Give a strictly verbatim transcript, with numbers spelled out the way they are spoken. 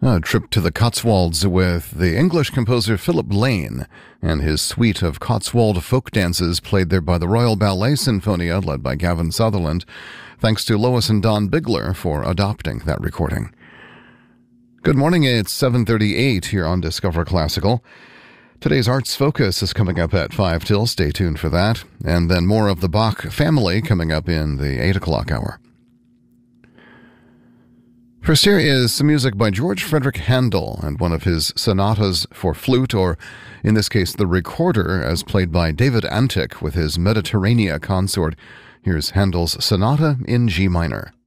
A trip to the Cotswolds with the English composer Philip Lane and his suite of Cotswold folk dances played there by the Royal Ballet Sinfonia led by Gavin Sutherland, thanks to Lois and Don Bigler for adopting that recording. Good morning, it's seven thirty-eight here on Discover Classical. Today's Arts Focus is coming up at five till, stay tuned for that, and then more of the Bach family coming up in the eight o'clock hour. First, here is some music by George Frederick Handel and one of his sonatas for flute, or in this case, the recorder, as played by David Antic with his Mediterranea consort. Here's Handel's Sonata in G minor.